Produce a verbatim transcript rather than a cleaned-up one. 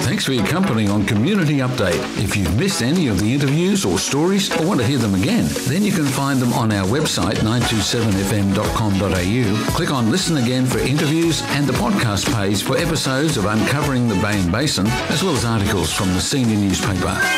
Thanks for your company on Community Update. If you've missed any of the interviews or stories or want to hear them again, then you can find them on our website nine two seven f m dot com dot a u. Click on Listen Again for interviews and the podcast page for episodes of Uncovering the Bain Basin, as well as articles from the senior newspaper.